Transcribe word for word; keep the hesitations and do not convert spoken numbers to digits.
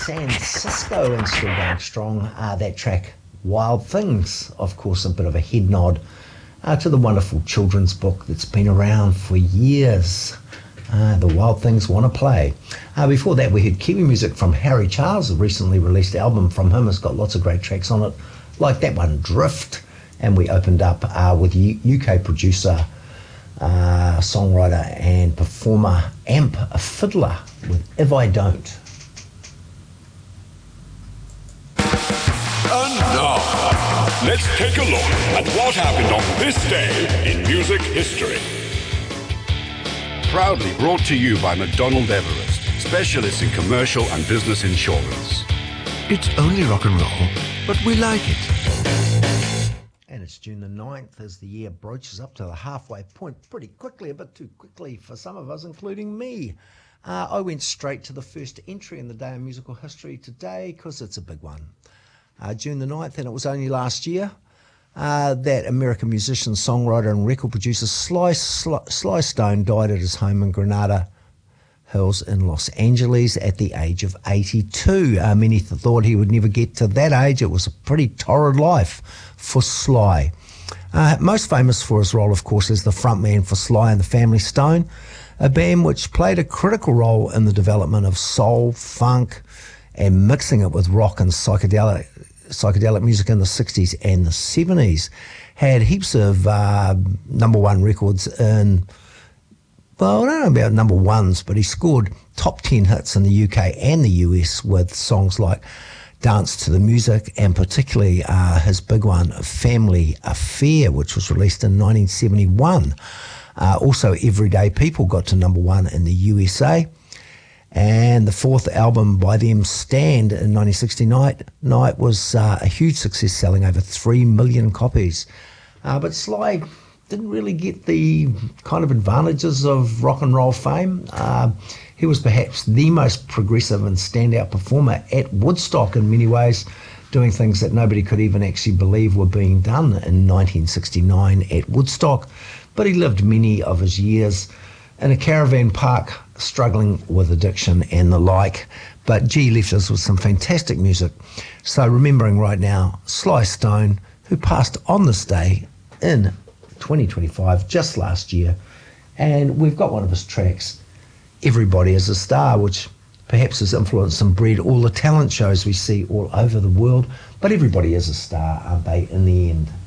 San Cisco and still going strong. Uh, that track, Wild Things, of course, a bit of a head nod uh, to the wonderful children's book that's been around for years. Uh, the Wild Things Wanna Play. Uh, before that, we heard Kiwi music from Harry Charles, a recently released album from him. It's got lots of great tracks on it, like that one, Drift. And we opened up uh, with U- UK producer, uh, songwriter and performer Amp Fiddler with If I Don't. And now, let's take a look at what happened on this day in music history. Proudly brought to you by McDonald Everest, specialists in commercial and business insurance. It's only rock and roll, but we like it. And it's June the ninth as the year broaches up to the halfway point pretty quickly, a bit too quickly for some of us, including me. Uh, I went straight to the first entry in the day in musical history today because it's a big one. Uh, June the ninth, and it was only last year, uh, that American musician, songwriter and record producer Sly, Sly, Sly Stone died at his home in Granada Hills in Los Angeles at the age of eighty-two. Uh, many th- thought he would never get to that age. It was a pretty torrid life for Sly. Uh, most famous for his role, of course, as the frontman for Sly and the Family Stone, a band which played a critical role in the development of soul, funk, and mixing it with rock and psychedelic psychedelic music in the sixties and the seventies. Had heaps of uh, number one records in, well, I don't know about number ones, but he scored top ten hits in the U K and the U S with songs like Dance to the Music, and particularly uh, his big one, Family Affair, which was released in nineteen seventy-one. Uh, also, Everyday People got to number one in the U S A. And the fourth album by them, Stand, in nineteen sixty-nine, night was uh, a huge success, selling over three million copies. Uh, but Sly didn't really get the kind of advantages of rock and roll fame. Uh, he was perhaps the most progressive and standout performer at Woodstock in many ways, doing things that nobody could even actually believe were being done in nineteen sixty-nine at Woodstock. But he lived many of his years in a caravan park, struggling with addiction and the like. But gee, left us with some fantastic music. So remembering right now, Sly Stone, who passed on this day in twenty twenty-five, just last year. And we've got one of his tracks, Everybody is a Star, which perhaps has influenced and bred all the talent shows we see all over the world. But everybody is a star, aren't they, in the end?